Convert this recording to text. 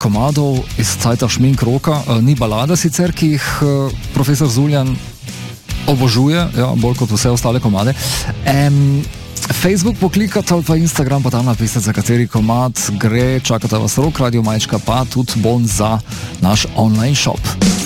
komadov iz cajta Šmink roka, ni balada sicer, ki jih profesor Zuljan obožuje, ja, bolj kot vse ostale komade. Facebook poklikate ali pa Instagram, pa tam napisate, za kateri komad gre, čakate vas Rock Radio Majčka, pa tudi bon za naš online shop.